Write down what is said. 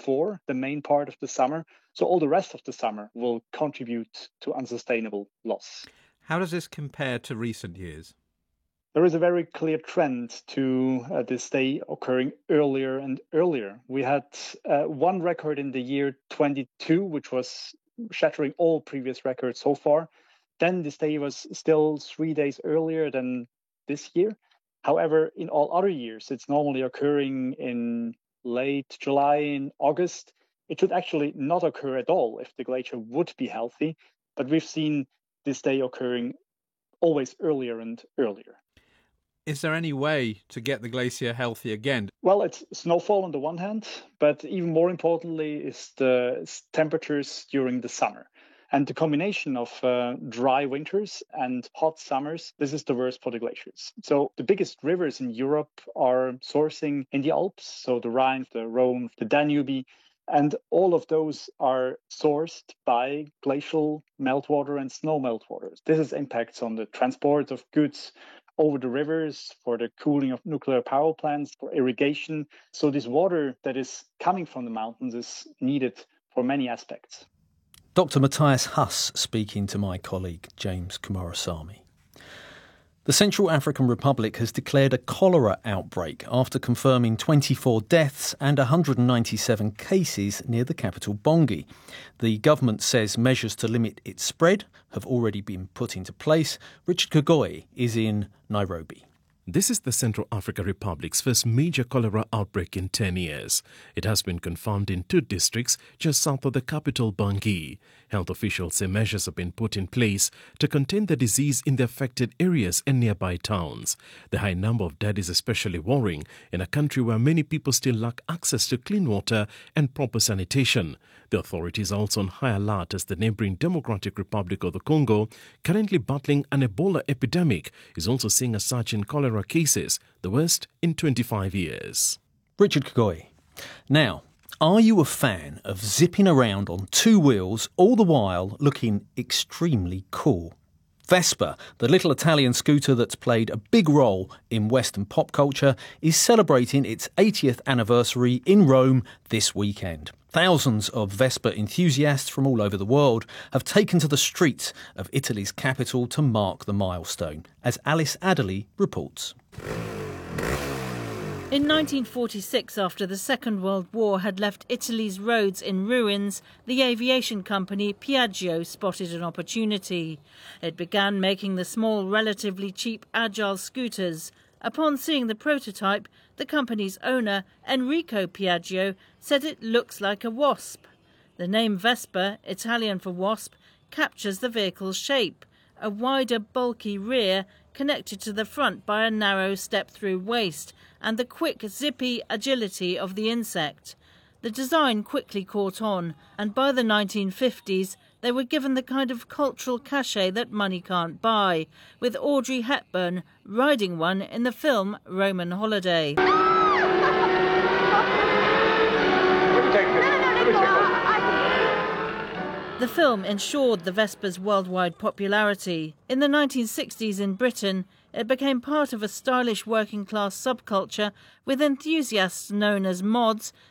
before the main part of the summer. So all the rest of the summer will contribute to unsustainable loss. How does this compare to recent years? There is a very clear trend to this day occurring earlier and earlier. We had one record in the year 22, which was shattering all previous records so far. Then this day was still 3 days earlier than this year. However, in all other years, it's normally occurring in late July and August. It should actually not occur at all if the glacier would be healthy. But we've seen this day occurring always earlier and earlier. Is there any way to get the glacier healthy again? Well, it's snowfall on the one hand, but even more importantly is the temperatures during the summer. And the combination of dry winters and hot summers, this is the worst for the glaciers. So the biggest rivers in Europe are sourcing in the Alps, so the Rhine, the Rhone, the Danube, and all of those are sourced by glacial meltwater and snow meltwater. This has impacts on the transport of goods over the rivers, for the cooling of nuclear power plants, for irrigation. So this water that is coming from the mountains is needed for many aspects. Dr. Matthias Huss speaking to my colleague James Kumarasammy. The Central African Republic has declared a cholera outbreak after confirming 24 deaths and 197 cases near the capital Bangui. The government says measures to limit its spread have already been put into place. Richard Kagoi is in Nairobi. This is the Central African Republic's first major cholera outbreak in 10 years. It has been confirmed in 2 districts just south of the capital, Bangui. Health officials say measures have been put in place to contain the disease in the affected areas and nearby towns. The high number of dead is especially worrying in a country where many people still lack access to clean water and proper sanitation. The authorities are also on high alert as the neighbouring Democratic Republic of the Congo, currently battling an Ebola epidemic, is also seeing a surge in cholera cases, the worst in 25 years. Richard Kagoi. Now, are you a fan of zipping around on 2 wheels, all the while looking extremely cool? Vespa, the little Italian scooter that's played a big role in Western pop culture, is celebrating its 80th anniversary in Rome this weekend. Thousands of Vespa enthusiasts from all over the world have taken to the streets of Italy's capital to mark the milestone, as Alice Adderley reports. In 1946, after the Second World War had left Italy's roads in ruins, the aviation company Piaggio spotted an opportunity. It began making the small, relatively cheap Agile scooters. Upon seeing the prototype, the company's owner, Enrico Piaggio, said it looks like a wasp. The name Vespa, Italian for wasp, captures the vehicle's shape, a wider, bulky rear connected to the front by a narrow step-through waist, and the quick, zippy agility of the insect. The design quickly caught on, and by the 1950s, they were given the kind of cultural cachet that money can't buy, with Audrey Hepburn riding one in the film Roman Holiday. The film ensured the Vespa's worldwide popularity. In the 1960s in Britain, it became part of a stylish working-class subculture with enthusiasts known as mods